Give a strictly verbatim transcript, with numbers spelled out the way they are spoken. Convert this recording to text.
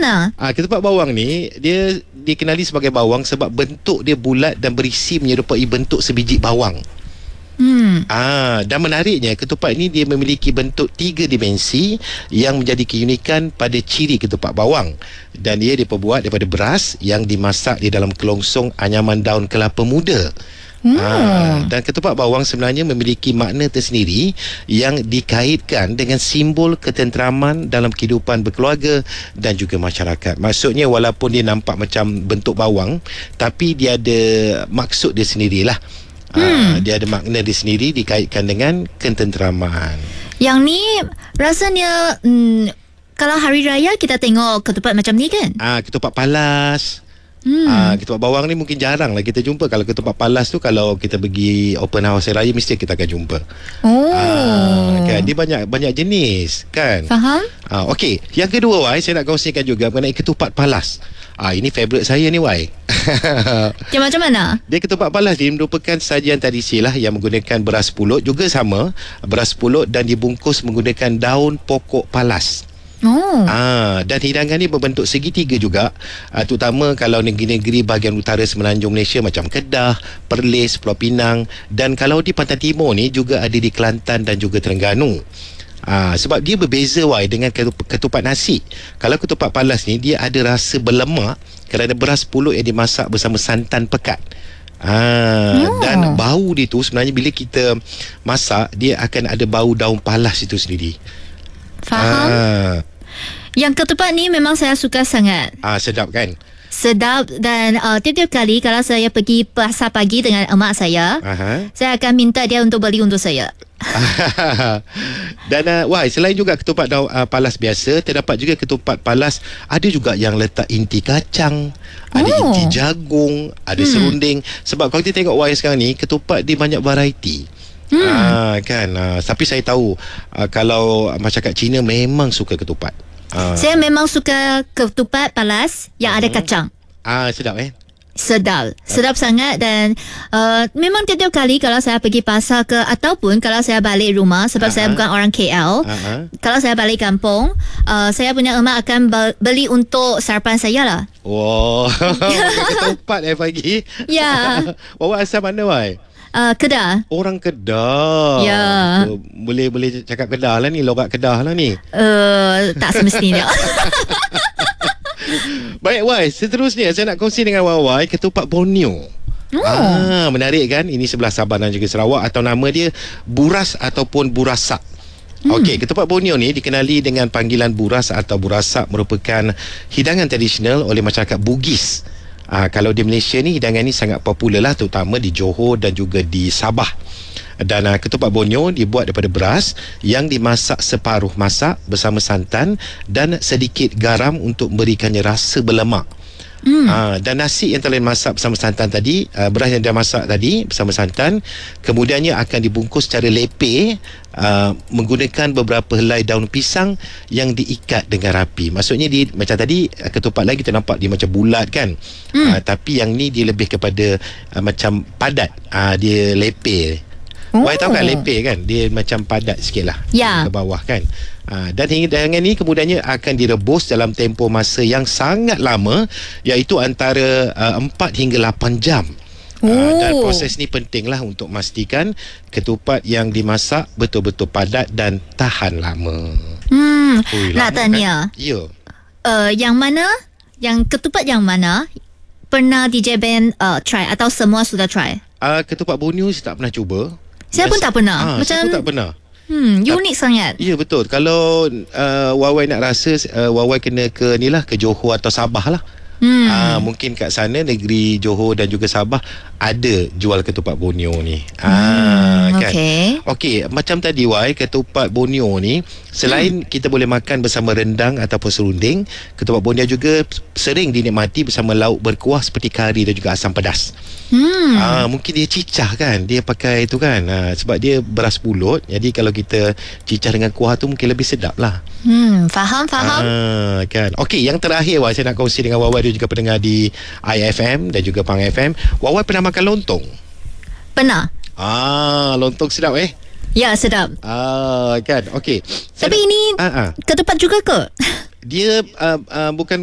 mana? Ah, ketupat bawang ni dia dikenali sebagai bawang sebab bentuk dia bulat dan berisi menyerupai bentuk sebiji bawang. Hmm. Ah, dan menariknya ketupat ini dia memiliki bentuk tiga dimensi yang menjadi keunikan pada ciri ketupat bawang, dan dia diperbuat daripada beras yang dimasak di dalam kelongsong anyaman daun kelapa muda. Hmm. Ah, dan ketupat bawang sebenarnya memiliki makna tersendiri yang dikaitkan dengan simbol ketenteraman dalam kehidupan berkeluarga dan juga masyarakat. Maksudnya walaupun dia nampak macam bentuk bawang, tapi dia ada maksud dia sendirilah. Hmm. Uh, dia ada makna dia sendiri dikaitkan dengan ketenteraman. Yang ni rasanya hmm, kalau hari raya kita tengok ketupat macam ni kan? Ah, uh, ketupat palas. Hmm. Uh, ketupat bawang ni mungkin jarang lah kita jumpa. Kalau ketupat palas tu, kalau kita pergi open house raya mesti kita akan jumpa. Oh. Uh, kan dia banyak banyak jenis kan. Faham? Uh, Okey, yang kedua Wai, saya nak kongsikan juga mengenai ketupat palas. Ah, ini favourite saya ni Wai. Dia macam mana? Dia ketupat palas ni merupakan sajian tradisi lah yang menggunakan beras pulut, juga sama beras pulut, dan dibungkus menggunakan daun pokok palas. Oh. Ah, dan hidangan ni berbentuk segitiga juga, ah, terutama kalau negeri-negeri bahagian utara semenanjung Malaysia macam Kedah, Perlis, Pulau Pinang, dan kalau di Pantai Timur ni juga ada di Kelantan dan juga Terengganu. Ah, sebab dia berbeza Wai dengan ketupat nasi. Kalau ketupat palas ni dia ada rasa berlemak kerana beras pulut yang dimasak bersama santan pekat. Ah, oh. Dan bau dia tu sebenarnya bila kita masak, dia akan ada bau daun palas itu sendiri. Faham? Ah. Yang ketupat ni memang saya suka sangat. Ah, sedap kan? Sedap, dan uh, tiap-tiap kali kalau saya pergi pasar pagi dengan emak saya, Aha. saya akan minta dia untuk beli untuk saya. Dan uh, wah, selain juga ketupat daun uh, palas biasa, terdapat juga ketupat palas ada juga yang letak inti kacang, ada oh. inti jagung, ada hmm. serunding. Sebab kalau kita tengok wah sekarang ni, ketupat dia banyak variety. Hmm. Ah, kan. Ah, tapi saya tahu ah, kalau masyarakat Cina memang suka ketupat. Ah. Saya memang suka ketupat palas yang hmm. ada kacang. Ah, sedap eh. Sedap, sedap sangat. Dan uh, memang tiap-tiap kali kalau saya pergi pasar ke, ataupun kalau saya balik rumah, sebab uh-huh. saya bukan orang K L, uh-huh. kalau saya balik kampung, uh, saya punya emak akan beli untuk sarapan saya lah. Wow, ketupat eh pagi. Ya. Awak asal mana Wai? Uh, Kedah. Orang Kedah. Ya. So, boleh boleh cakap Kedah lah ni, logat Kedah lah ni. Uh, tak semestinya. Baik Wai, seterusnya saya nak kongsi dengan Wai ketupat Borneo. Oh. Ah, menarik kan? Ini sebelah Sabah dan juga Sarawak, atau nama dia buras ataupun burasak. Hmm. Okey, ketupat Borneo ni dikenali dengan panggilan buras atau burasak, merupakan hidangan tradisional oleh masyarakat Bugis. Ah, kalau di Malaysia ni hidangan ni sangat popular lah, terutama di Johor dan juga di Sabah. Dan uh, ketupat Borneo dibuat daripada beras yang dimasak separuh masak bersama santan dan sedikit garam untuk memberikannya rasa berlemak. Hmm. Uh, dan nasi yang telah dimasak bersama santan tadi, uh, beras yang dah masak tadi bersama santan, kemudiannya akan dibungkus secara lepeh uh, menggunakan beberapa helai daun pisang yang diikat dengan rapi. Maksudnya dia macam tadi uh, ketupat lagi kita nampak dia macam bulat kan. Hmm. Uh, tapi yang ni dia lebih kepada uh, macam padat. Uh, dia lepeh. Oh. Wai tahu kan lepeh kan? Dia macam padat sikit lah, ya. Ke bawah kan. Ha, dan hidangan ni kemudiannya akan direbus dalam tempoh masa yang sangat lama, iaitu antara uh, empat hingga lapan jam. Oh. Uh, dan proses ni penting lah untuk memastikan ketupat yang dimasak betul-betul padat dan tahan lama. Hmm, Ui, nak lama tanya. Kan? Ya. Uh, yang mana, yang ketupat yang mana pernah D J Ben uh, try atau semua sudah try? Uh, ketupat Borneo saya tak pernah cuba. Saya pun tak pernah. Ha, Macam saya pun tak pernah. Hmm, unik sangat. Ya, betul. Kalau uh, Wawai nak rasa, uh, Wawai kena ke ni lah, ke Johor atau Sabah lah. Hmm. Uh, mungkin kat sana negeri Johor dan juga Sabah ada jual ketupat Borneo ni. Hmm, uh, kan? Okey. Okey, macam tadi Wai, ketupat Borneo ni selain hmm. kita boleh makan bersama rendang ataupun serunding, ketupat Borneo juga sering dinikmati bersama lauk berkuah seperti kari dan juga asam pedas. Hmm. Uh, mungkin dia cicah kan, dia pakai tu kan, uh, sebab dia beras pulut, jadi kalau kita cicah dengan kuah tu mungkin lebih sedap lah. Hmm, faham, faham. Uh, kan. Okey, yang terakhir Wai, saya nak kongsi dengan Wawai dan juga pendengar di I F M dan juga Pang F M. Wawai pernah makan lontong? Pernah. Ah, lontong sedap eh? Ya, sedap. Ah, kan. Okey. Tapi nak, ini uh, uh. ketupat juga ke? Dia uh, uh, bukan